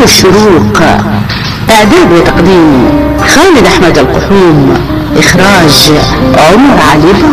الشروق. إعداد وتقديم خالد أحمد القحوم. إخراج عمر علي.